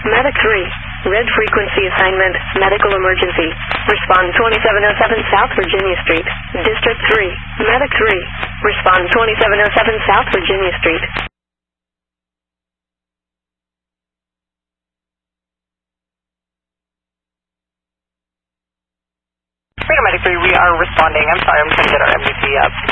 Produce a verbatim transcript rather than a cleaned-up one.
Medic three. Red frequency assignment, medical emergency. Respond twenty-seven oh seven South Virginia Street. District three. Medic three. Respond twenty-seven oh seven South Virginia Street. Freedom Medic three, we are responding. I'm sorry, I'm trying to get our M D T up.